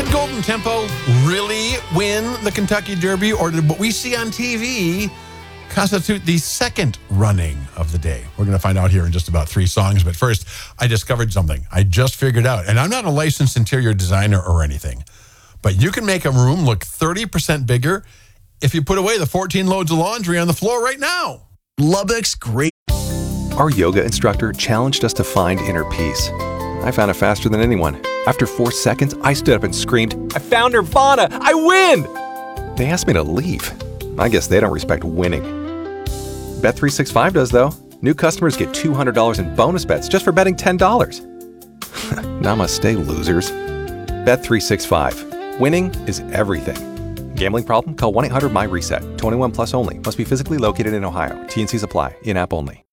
Did Golden Tempo really win the Kentucky Derby, or did what we see on TV constitute the second running of the day? We're going to find out here in just about 3 songs. But first, I discovered something. I just figured out, and I'm not a licensed interior designer or anything, but you can make a room look 30% bigger if you put away the 14 loads of laundry on the floor right now. Lubbock's great. Our yoga instructor challenged us to find inner peace. I found it faster than anyone. After 4 seconds, I stood up and screamed, "I found Nirvana! I win!" They asked me to leave. I guess they don't respect winning. Bet365 does, though. New customers get $200 in bonus bets just for betting $10. Namaste, losers. Bet365. Winning is everything. Gambling problem? Call 1-800-MY-RESET. 21 plus only. Must be physically located in Ohio. T&Cs apply. In-app only.